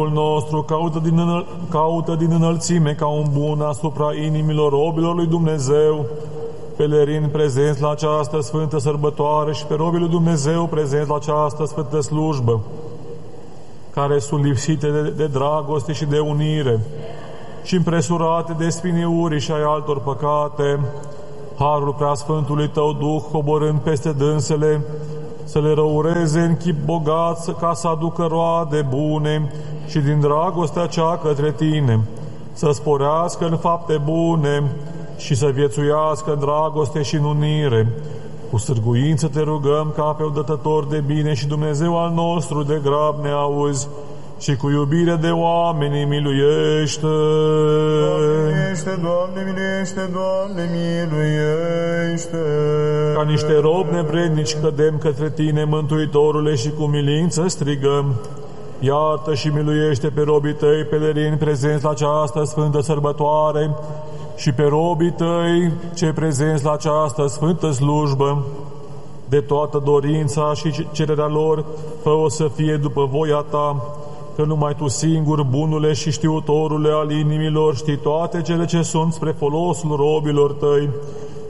nostru caută din înălțime ca un bun asupra inimilor robilor lui Dumnezeu, pelerini prezenți la această sfântă sărbătoare și pe robii lui Dumnezeu prezenți la această sfântă slujbă, care sunt lipsite de dragoste și de unire și împresurate de spiniuri și ai altor păcate, harul preasfântului Tău Duh, coborând peste dânsele, să le răureze în chip bogat, ca să aducă roade bune și din dragostea cea către Tine, să sporească în fapte bune și să viețuiască în dragoste și în unire. Cu sârguință Te rugăm ca pe un dătător de bine și Dumnezeu al nostru de grab ne auzi și cu iubire de oameni miluiește. Doamne miluiește, Doamne miluiește, Doamne miluiește. Ca niște robi nevrednici cădem către Tine, Mântuitorule, și cu milință strigăm: iartă și miluiește pe robii Tăi pelerini prezenți la această sfântă sărbătoare și pe robii Tăi cei prezenți la această sfântă slujbă. De toată dorința și cererea lor, fă-o să fie după voia Ta, că numai Tu singur, bunule și știutorule al inimilor, știi toate cele ce sunt spre folosul robilor Tăi